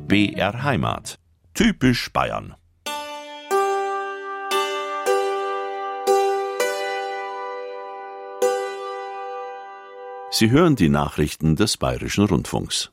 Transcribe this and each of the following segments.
BR Heimat. Typisch Bayern. Sie hören die Nachrichten des Bayerischen Rundfunks.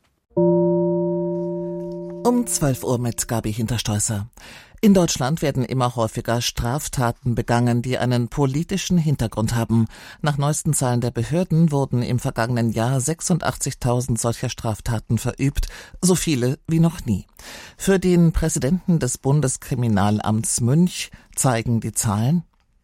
Um 12 Uhr mit Gabi Hinterstoisser. In Deutschland werden immer häufiger Straftaten begangen, die einen politischen Hintergrund haben. Nach neuesten Zahlen der Behörden wurden im vergangenen Jahr 86.000 solcher Straftaten verübt, so viele wie noch nie. Für den Präsidenten des Bundeskriminalamts Münch zeigen die Zahlen,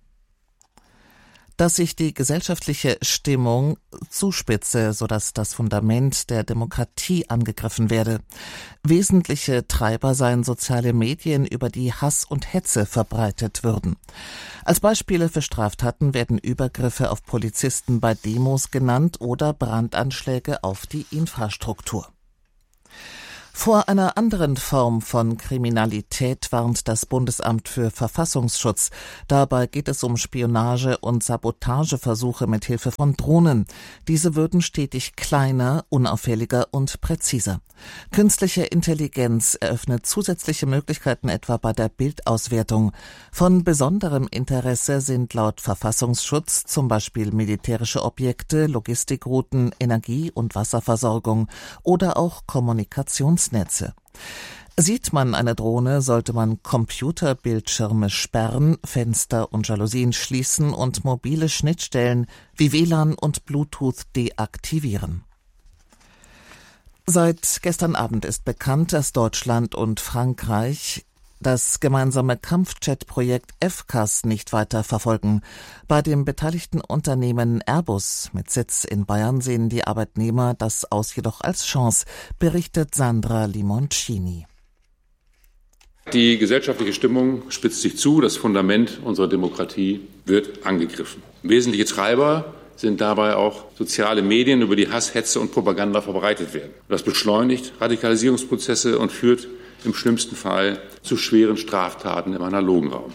dass sich die gesellschaftliche Stimmung zuspitze, sodass das Fundament der Demokratie angegriffen werde. Wesentliche Treiber seien soziale Medien, über die Hass und Hetze verbreitet würden. Als Beispiele für Straftaten werden Übergriffe auf Polizisten bei Demos genannt oder Brandanschläge auf die Infrastruktur. Vor einer anderen Form von Kriminalität warnt das Bundesamt für Verfassungsschutz. Dabei geht es um Spionage- und Sabotageversuche mit Hilfe von Drohnen. Diese würden stetig kleiner, unauffälliger und präziser. Künstliche Intelligenz eröffnet zusätzliche Möglichkeiten etwa bei der Bildauswertung. Von besonderem Interesse sind laut Verfassungsschutz zum Beispiel militärische Objekte, Logistikrouten, Energie- und Wasserversorgung oder auch Kommunikationsnetze. Sieht man eine Drohne, sollte man Computerbildschirme sperren, Fenster und Jalousien schließen und mobile Schnittstellen wie WLAN und Bluetooth deaktivieren. Seit gestern Abend ist bekannt, dass Deutschland und Frankreich das gemeinsame Kampfjet-Projekt FCAS nicht weiter verfolgen. Bei dem beteiligten Unternehmen Airbus mit Sitz in Bayern sehen die Arbeitnehmer das Aus jedoch als Chance, berichtet Sandra Limoncini. Die gesellschaftliche Stimmung spitzt sich zu, das Fundament unserer Demokratie wird angegriffen. Wesentliche Treiber sind dabei auch soziale Medien, über die Hass, Hetze und Propaganda verbreitet werden. Das beschleunigt Radikalisierungsprozesse und führt im schlimmsten Fall zu schweren Straftaten im analogen Raum.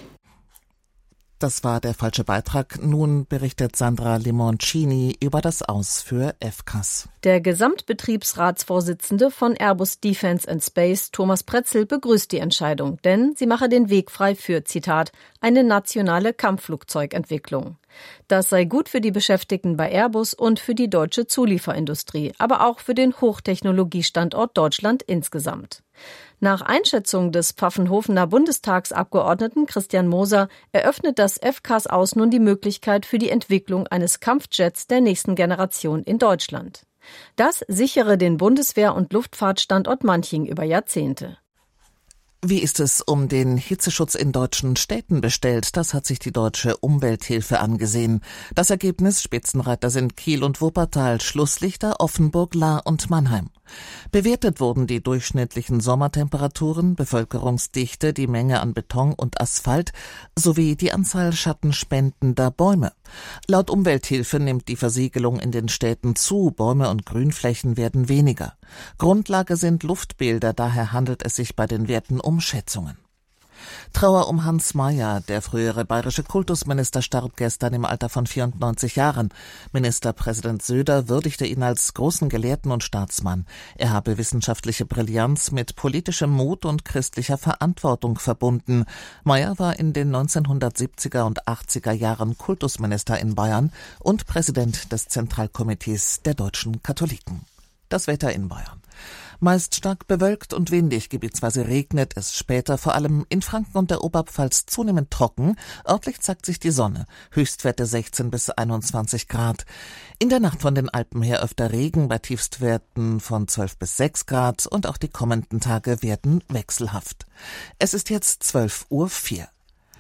Das war der falsche Beitrag. Nun berichtet Sandra Limoncini über das Aus für FCAS. Der Gesamtbetriebsratsvorsitzende von Airbus Defence and Space, Thomas Pretzel, begrüßt die Entscheidung, denn sie mache den Weg frei für, Zitat, eine nationale Kampfflugzeugentwicklung. Das sei gut für die Beschäftigten bei Airbus und für die deutsche Zulieferindustrie, aber auch für den Hochtechnologiestandort Deutschland insgesamt. Nach Einschätzung des Pfaffenhofener Bundestagsabgeordneten Christian Moser eröffnet das FCAS Aus nun die Möglichkeit für die Entwicklung eines Kampfjets der nächsten Generation in Deutschland. Das sichere den Bundeswehr- und Luftfahrtstandort Manching über Jahrzehnte. Wie ist es um den Hitzeschutz in deutschen Städten bestellt? Das hat sich die Deutsche Umwelthilfe angesehen. Das Ergebnis: Spitzenreiter sind Kiel und Wuppertal, Schlusslichter Offenburg, Lahr und Mannheim. Bewertet wurden die durchschnittlichen Sommertemperaturen, Bevölkerungsdichte, die Menge an Beton und Asphalt sowie die Anzahl schattenspendender Bäume. Laut Umwelthilfe nimmt die Versiegelung in den Städten zu, Bäume und Grünflächen werden weniger. Grundlage sind Luftbilder, daher handelt es sich bei den Werten um Schätzungen. Trauer um Hans Mayer. Der frühere bayerische Kultusminister starb gestern im Alter von 94 Jahren. Ministerpräsident Söder würdigte ihn als großen Gelehrten und Staatsmann. Er habe wissenschaftliche Brillanz mit politischem Mut und christlicher Verantwortung verbunden. Mayer war in den 1970er und 80er Jahren Kultusminister in Bayern und Präsident des Zentralkomitees der deutschen Katholiken. Das Wetter in Bayern. Meist stark bewölkt und windig, gebietsweise regnet es später, vor allem in Franken und der Oberpfalz zunehmend trocken. Örtlich zeigt sich die Sonne, Höchstwerte 16 bis 21 Grad. In der Nacht von den Alpen her öfter Regen bei Tiefstwerten von 12 bis 6 Grad und auch die kommenden Tage werden wechselhaft. Es ist jetzt 12:04 Uhr.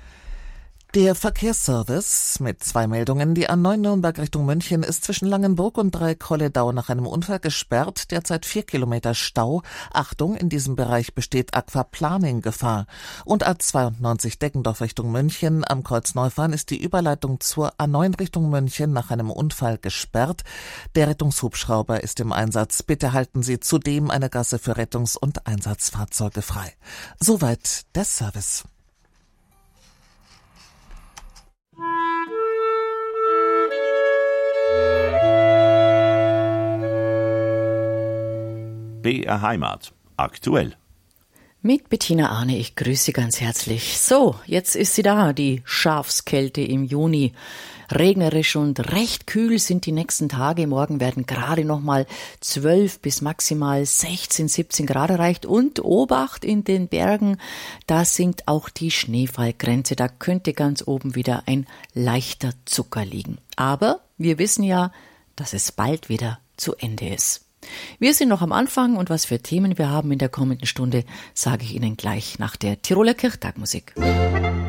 Der Verkehrsservice mit 2 Meldungen. Die A9 Nürnberg Richtung München ist zwischen Langenburg und Dreieck-Holledau nach einem Unfall gesperrt. Derzeit 4 Kilometer Stau. Achtung, in diesem Bereich besteht Aquaplaning-Gefahr. Und A92 Deggendorf Richtung München am Kreuz Neufahren ist die Überleitung zur A9 Richtung München nach einem Unfall gesperrt. Der Rettungshubschrauber ist im Einsatz. Bitte halten Sie zudem eine Gasse für Rettungs- und Einsatzfahrzeuge frei. Soweit der Service. BR Heimat. Aktuell. Mit Bettina Arne, ich grüße Sie ganz herzlich. So, jetzt ist sie da, die Schafskälte im Juni. Regnerisch und recht kühl sind die nächsten Tage. Morgen werden gerade nochmal 12 bis maximal 16, 17 Grad erreicht. Und Obacht in den Bergen, da sinkt auch die Schneefallgrenze. Da könnte ganz oben wieder ein leichter Zucker liegen. Aber wir wissen ja, dass es bald wieder zu Ende ist. Wir sind noch am Anfang und was für Themen wir haben in der kommenden Stunde, sage ich Ihnen gleich nach der Tiroler Kirchtagmusik.